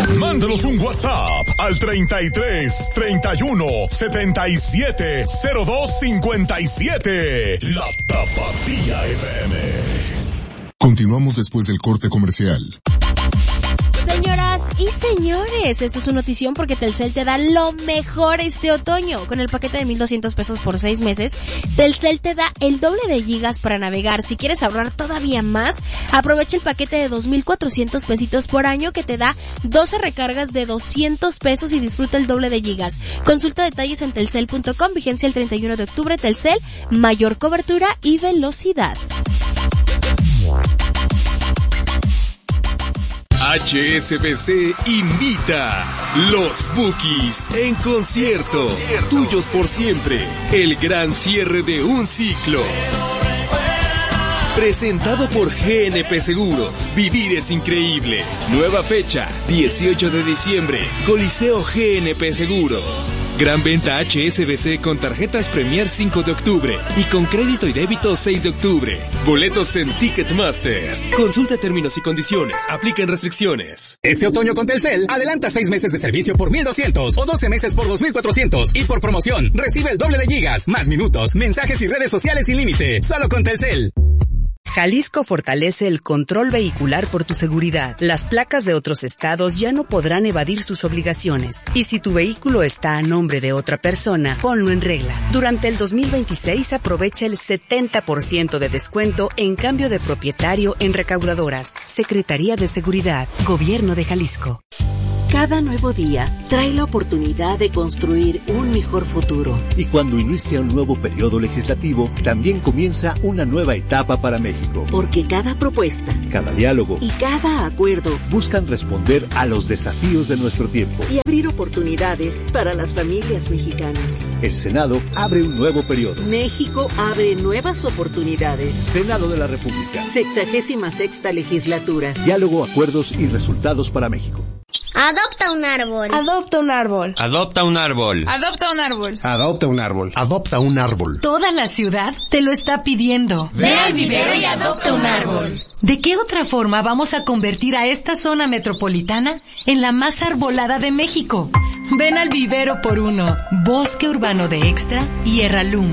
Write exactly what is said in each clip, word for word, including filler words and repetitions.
Mándanos un WhatsApp al treinta y tres, treinta y uno, setenta y siete, cero dos cincuenta y siete. La Tapatía F M. Continuamos después del corte comercial. Señoras y señores, esta es una notición porque Telcel te da lo mejor este otoño. Con el paquete de mil doscientos pesos por seis meses, Telcel te da el doble de gigas para navegar. Si quieres ahorrar todavía más, aprovecha el paquete de dos mil cuatrocientos pesitos por año que te da doce recargas de doscientos pesos y disfruta el doble de gigas. Consulta detalles en telcel punto com, vigencia el treinta y uno de octubre. Telcel, mayor cobertura y velocidad. H S B C invita Los Bukis en concierto, concierto, tuyos por siempre, el gran cierre de un ciclo. Presentado por G N P Seguros. Vivir es increíble. Nueva fecha, dieciocho de diciembre, Coliseo G N P Seguros. Gran venta H S B C con tarjetas Premier cinco de octubre y con crédito y débito seis de octubre. Boletos en Ticketmaster. Consulta términos y condiciones. Apliquen restricciones. Este otoño con Telcel, adelanta seis meses de servicio por mil doscientos o doce meses por dos mil cuatrocientos. Y por promoción, recibe el doble de gigas, más minutos, mensajes y redes sociales sin límite. Solo con Telcel. Jalisco fortalece el control vehicular por tu seguridad. Las placas de otros estados ya no podrán evadir sus obligaciones. Y si tu vehículo está a nombre de otra persona, ponlo en regla. Durante el dos mil veintiséis aprovecha el setenta por ciento de descuento en cambio de propietario en recaudadoras. Secretaría de Seguridad, Gobierno de Jalisco. Cada nuevo día trae la oportunidad de construir un mejor futuro. Y cuando inicia un nuevo periodo legislativo, también comienza una nueva etapa para México. Porque cada propuesta, cada diálogo y cada acuerdo buscan responder a los desafíos de nuestro tiempo y abrir oportunidades para las familias mexicanas. El Senado abre un nuevo periodo. México abre nuevas oportunidades. Senado de la República. Sexagésima sexta legislatura. Diálogo, acuerdos y resultados para México. Adopta un árbol. Adopta un árbol. Adopta un árbol. Adopta un árbol. Adopta un árbol. Adopta un árbol. Toda la ciudad te lo está pidiendo. Ve al vivero y adopta un árbol. ¿De qué otra forma vamos a convertir a esta zona metropolitana en la más arbolada de México? Ven al vivero por uno. Bosque Urbano de Extra y Erralum.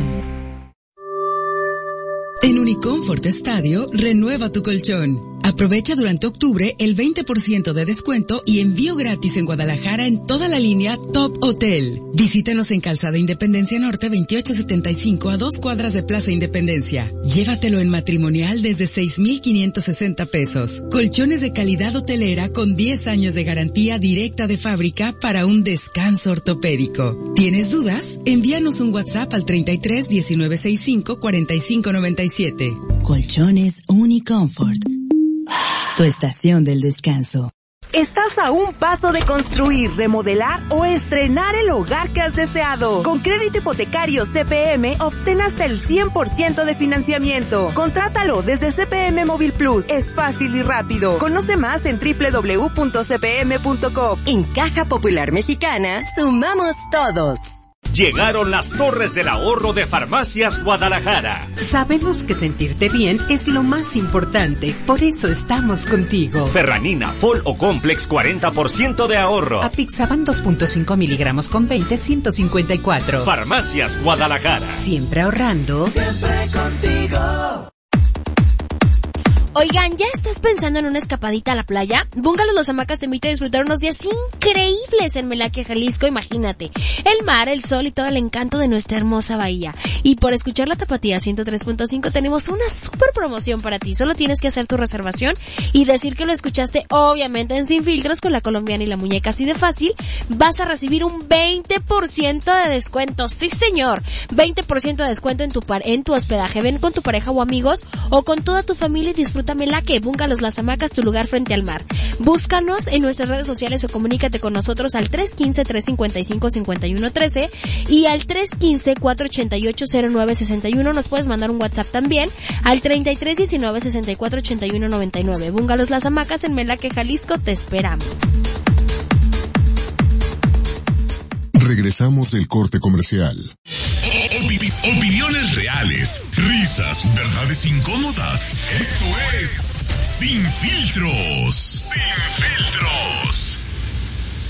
En Unicomfort Estadio, renueva tu colchón. Aprovecha durante octubre el veinte por ciento de descuento y envío gratis en Guadalajara en toda la línea Top Hotel. Visítanos en Calzada Independencia Norte veintiocho setenta y cinco a dos cuadras de Plaza Independencia. Llévatelo en matrimonial desde seis mil quinientos sesenta pesos. Colchones de calidad hotelera con diez años de garantía directa de fábrica para un descanso ortopédico. ¿Tienes dudas? Envíanos un WhatsApp al treinta y tres, diecinueve sesenta y cinco, cuarenta y cinco noventa y siete. Colchones Unicomfort. Tu estación del descanso. Estás a un paso de construir, remodelar o estrenar el hogar que has deseado. Con crédito hipotecario C P M, obtén hasta el cien por ciento de financiamiento. Contrátalo desde C P M Móvil Plus. Es fácil y rápido. Conoce más en doble u doble u doble u punto c p m punto com. En Caja Popular Mexicana, sumamos todos. Llegaron las Torres del Ahorro de Farmacias Guadalajara. Sabemos que sentirte bien es lo más importante, por eso estamos contigo. Ferranina, Fol o Complex, cuarenta por ciento de ahorro. Apixaban dos punto cinco miligramos con veinte, ciento cincuenta y cuatro. Farmacias Guadalajara. Siempre ahorrando. Siempre contigo. Oigan, ¿ya estás pensando en una escapadita a la playa? Bungalows Las Hamacas te invita a disfrutar unos días increíbles en Melaque, Jalisco. Imagínate, el mar, el sol y todo el encanto de nuestra hermosa bahía. Y por escuchar la Tapatía ciento tres punto cinco tenemos una super promoción para ti. Solo tienes que hacer tu reservación y decir que lo escuchaste, obviamente en Sin Filtros con la colombiana y la muñeca. Así de fácil, vas a recibir un veinte por ciento de descuento. Sí, señor, veinte por ciento de descuento en tu par en tu hospedaje. Ven con tu pareja o amigos o con toda tu familia y disfruta Melaque, Bungalows Las Hamacas, tu lugar frente al mar. Búscanos en nuestras redes sociales o comunícate con nosotros al tres uno cinco, tres cinco cinco, cinco uno uno tres y al tres uno cinco, cuatro ocho ocho, cero nueve seis uno. Nos puedes mandar un WhatsApp también al treinta y tres, diecinueve, sesenta y cuatro, ochenta y uno, noventa y nueve. Bungalows Las Hamacas en Melaque, Jalisco, te esperamos. Regresamos del corte comercial. Opiniones reales, risas, verdades incómodas. Esto es Sin Filtros. Sin Filtros.